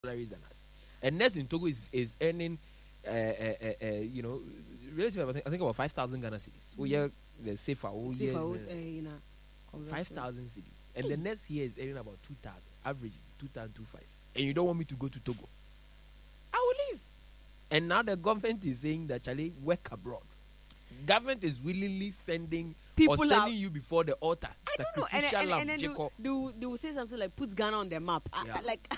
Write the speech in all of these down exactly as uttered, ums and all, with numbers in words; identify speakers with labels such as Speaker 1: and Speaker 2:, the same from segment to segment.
Speaker 1: salaries than us. A nurse in Togo is, is earning, uh, uh, uh, uh, you know, relatively, I think, I think about five thousand Ghana cedis. Oh, yeah, the safer, oh,
Speaker 2: See
Speaker 1: yeah,
Speaker 2: if I
Speaker 1: uh,
Speaker 2: would, uh, you know,
Speaker 1: five
Speaker 2: conversion.
Speaker 1: thousand cedis. And the nurse here is earning about two thousand, average two thousand two five. And you don't want me to go to Togo. I will leave. And now the government is saying that, Charlie, work abroad. Government is willingly sending
Speaker 2: People
Speaker 1: or sending
Speaker 2: are-
Speaker 1: you before the altar.
Speaker 2: I don't know. And,
Speaker 1: Sacrificial
Speaker 2: and,
Speaker 1: lamb,
Speaker 2: and then they,
Speaker 1: Jacob.
Speaker 2: they, will- they will say something like, put Ghana on the map. I-
Speaker 1: Yeah.
Speaker 2: I, like,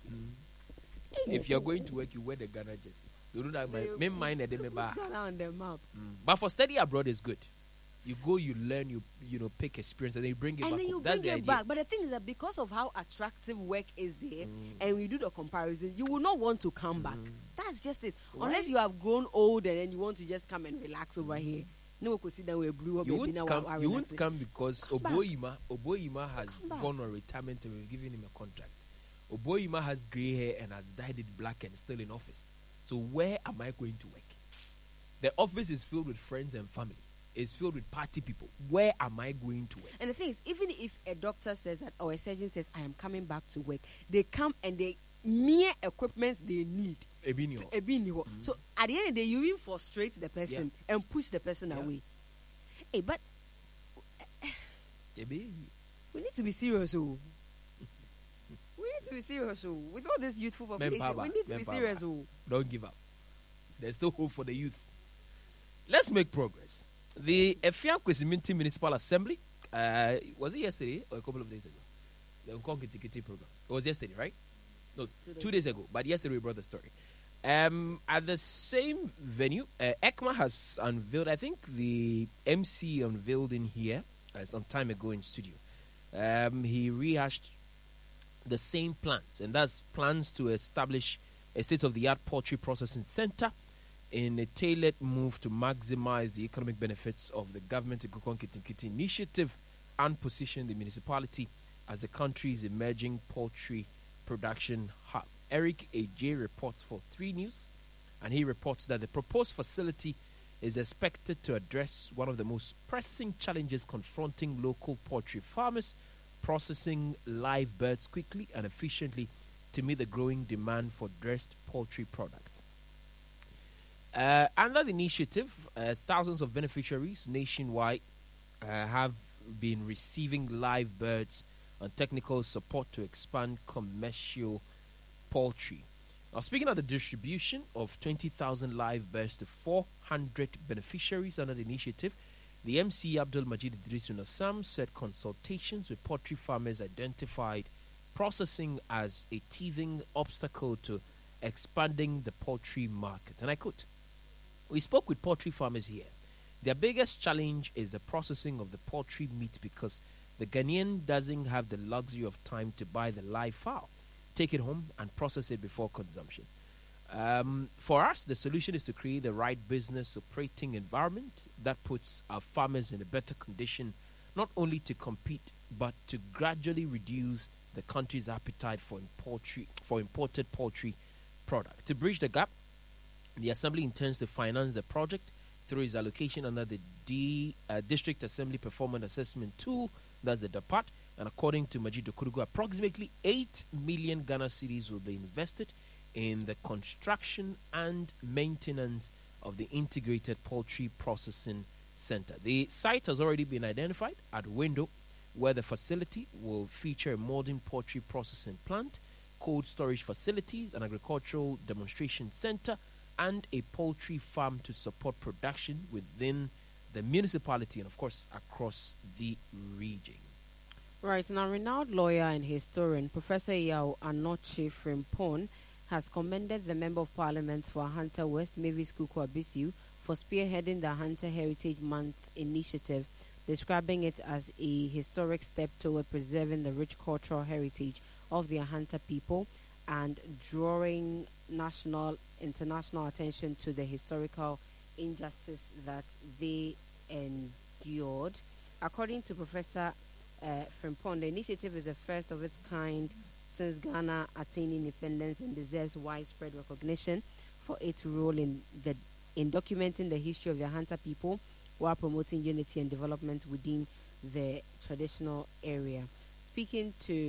Speaker 1: If you're going to work, you wear the Ghana jersey. You know that my
Speaker 2: They-
Speaker 1: main mind at
Speaker 2: put
Speaker 1: the
Speaker 2: Ghana on the map.
Speaker 1: But for study abroad is good. You go, you learn, you you know, pick experience, and then you bring it
Speaker 2: And
Speaker 1: back.
Speaker 2: then you
Speaker 1: home. That's
Speaker 2: bring
Speaker 1: the
Speaker 2: it
Speaker 1: idea.
Speaker 2: back. But the thing is that because of how attractive work is there, and we do the comparison, you will not want to come back. That's just it. Unless
Speaker 1: Right.
Speaker 2: you have grown old and then you want to just come and relax over here. No one could sit down with a blue or
Speaker 1: You
Speaker 2: baby
Speaker 1: won't
Speaker 2: now
Speaker 1: come.
Speaker 2: while
Speaker 1: You won't
Speaker 2: relaxing.
Speaker 1: come because
Speaker 2: Come back.
Speaker 1: Oboyima Oboyima has
Speaker 2: Come back.
Speaker 1: gone on retirement and we've given him a contract. Oboyima has grey hair and has dyed it black and is still in office. So where am I going to work? The office is filled with friends and family. It's filled with party people. Where am I going to work?
Speaker 2: And the thing is, even if a doctor says that or a surgeon says, I am coming back to work, they come and they mere equipment they need.
Speaker 1: Ebinio.
Speaker 2: to ebi ni hɔ. So at the end of the day, you even frustrate the person and push the person
Speaker 1: Yeah.
Speaker 2: away. Hey, but
Speaker 1: Ebi.
Speaker 2: we need to be serious, oh. We need to be serious, oh. With all this youthful population,
Speaker 1: Mempower,
Speaker 2: we need to be
Speaker 1: mempower.
Speaker 2: serious, oh.
Speaker 1: Don't give up. There's still hope for the youth. Let's make progress. The Efia Kwesiminti Municipal Assembly, uh, was it yesterday or a couple of days ago? The Nkong Kitikiti program. It was yesterday, right? No,
Speaker 2: Two days.
Speaker 1: two days ago. But yesterday we brought the story. Um, at the same venue, uh, ECMA has unveiled, I think the M C unveiled in here uh, some time ago in studio. Um, he rehashed the same plans, and that's plans to establish a state-of-the-art poultry processing center in a tailored move to maximize the economic benefits of the government Ikokon Kitinkiti initiative and position the municipality as the country's emerging poultry production hub. Eric A J reports for three News, and he reports that the proposed facility is expected to address one of the most pressing challenges confronting local poultry farmers, processing live birds quickly and efficiently to meet the growing demand for dressed poultry products. Uh, under the initiative, uh, thousands of beneficiaries nationwide uh, have been receiving live birds and technical support to expand commercial poultry. Now, speaking of the distribution of twenty thousand live birds to four hundred beneficiaries under the initiative, the M C Abdul Majid Idris Unassam said consultations with poultry farmers identified processing as a teething obstacle to expanding the poultry market. And I quote, "We spoke with poultry farmers here. Their biggest challenge is the processing of the poultry meat because the Ghanaian doesn't have the luxury of time to buy the live fowl, take it home, and process it before consumption. Um, for us, the solution is to create the right business operating environment that puts our farmers in a better condition, not only to compete, but to gradually reduce the country's appetite for poultry, for imported poultry product. To bridge the gap, the Assembly intends to finance the project through its allocation under the D, uh, District Assembly Performance Assessment Tool, that's the D A P A T, and according to Majid Okurugu, approximately eight million Ghana cedis will be invested in the construction and maintenance of the integrated poultry processing center. The site has already been identified at Window, where the facility will feature a modern poultry processing plant, cold storage facilities, an agricultural demonstration center, and a poultry farm to support production within the municipality and, of course, across the region.
Speaker 2: Right, now renowned lawyer and historian Professor Yao Anoche Frimpong has commended the Member of Parliament for Hunter West, Mavis Kuku Abisu, for spearheading the Hunter Heritage Month initiative, describing it as a historic step toward preserving the rich cultural heritage of the Hunter people and drawing national, international attention to the historical injustice that they endured. According to Professor uh, Frimpong, the initiative is the first of its kind since Ghana attained independence and deserves widespread recognition for its role in the in documenting the history of the Hunter people while promoting unity and development within the traditional area. Speaking to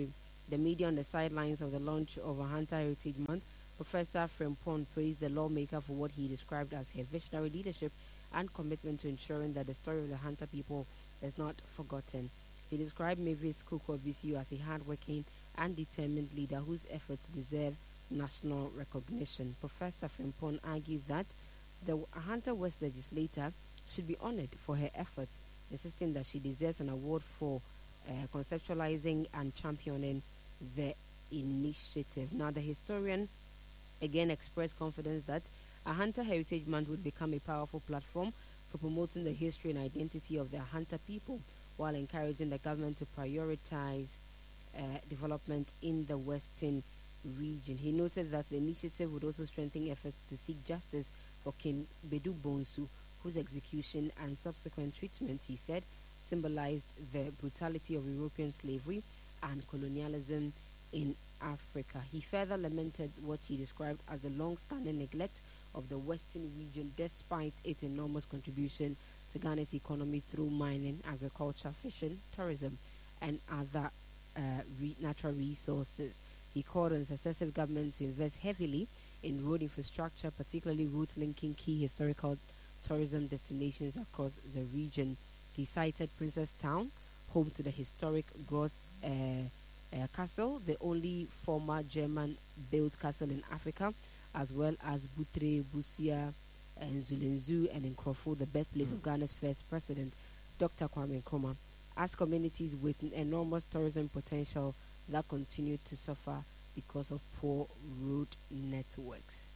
Speaker 2: The media on the sidelines of the launch of Ahanta Heritage Month, Professor Frimpong praised the lawmaker for what he described as her visionary leadership and commitment to ensuring that the story of the Ahanta people is not forgotten. He described Mavis Kuko Bisiu as a hardworking and determined leader whose efforts deserve national recognition. Professor Frimpong argued that the Ahanta West legislator should be honored for her efforts, insisting that she deserves an award for uh, conceptualizing and championing the initiative. Now, the historian again expressed confidence that Ahanta Heritage Month would become a powerful platform for promoting the history and identity of the Ahanta people, while encouraging the government to prioritize uh, development in the western region. He noted that the initiative would also strengthen efforts to seek justice for King Bedu Bonsu, whose execution and subsequent treatment, he said, symbolized the brutality of European slavery and colonialism in Africa. He further lamented what he described as the long-standing neglect of the western region despite its enormous contribution to Ghana's economy through mining, agriculture, fishing, tourism, and other uh, re- natural resources. He called on successive governments to invest heavily in road infrastructure, particularly routes linking key historical tourism destinations across the region. He cited Princess Town, home to the historic Gross uh, uh, Castle, the only former German-built castle in Africa, as well as Butre, Busia, and Zulenzu, and in Nkrofo, the birthplace mm. of Ghana's first president, Doctor Kwame Nkrumah, as communities with enormous tourism potential that continue to suffer because of poor road networks.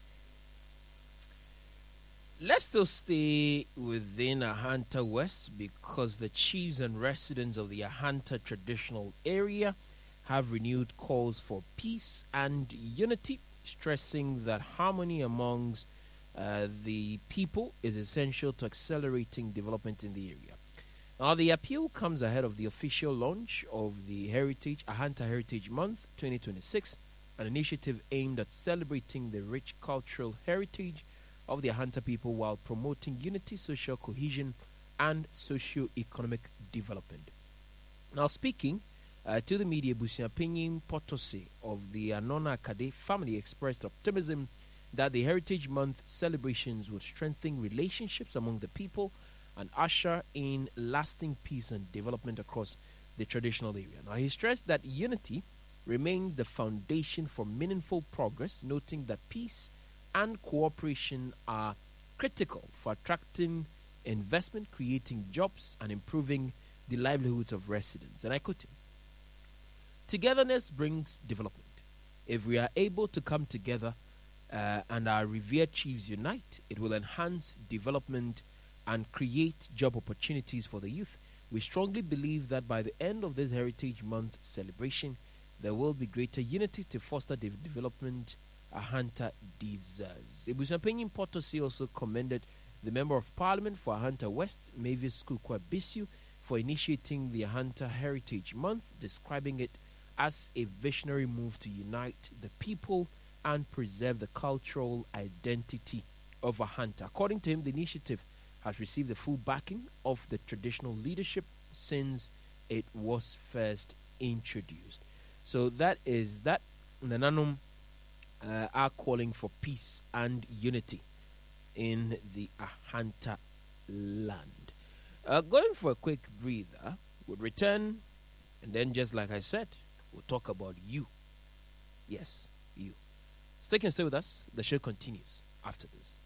Speaker 1: Let's still stay within Ahanta West because the chiefs and residents of the Ahanta traditional area have renewed calls for peace and unity, stressing that harmony amongst uh, the people is essential to accelerating development in the area. Now, the appeal comes ahead of the official launch of the Heritage Ahanta Heritage Month twenty twenty-six, an initiative aimed at celebrating the rich cultural heritage of the Ahanta people while promoting unity, social cohesion, and socio-economic development. Now, speaking uh, to the media, Busia Pinyin Potose of the Anona Kade family expressed optimism that the Heritage Month celebrations would strengthen relationships among the people and usher in lasting peace and development across the traditional area. Now, he stressed that unity remains the foundation for meaningful progress, noting that peace and cooperation are critical for attracting investment, creating jobs, and improving the livelihoods of residents. And I quote him, "Togetherness brings development. If we are able to come together uh, and our revered chiefs unite, it will enhance development and create job opportunities for the youth. We strongly believe that by the end of this Heritage Month celebration, there will be greater unity to foster the development Ahanta deserves." Ebusampenyin Potosi also commended the Member of Parliament for Ahanta West, Mavis Kuko Bisiu, for initiating the Ahanta Heritage Month, describing it as a visionary move to unite the people and preserve the cultural identity of Ahanta. According to him, the initiative has received the full backing of the traditional leadership since it was first introduced. So that is that. Nananum uh, are calling for peace and unity in the Ahanta land. Uh, going for a quick breather, we'll return, and then just like I said, we'll talk about you. Yes, you. Stay and stay with us. The show continues after this.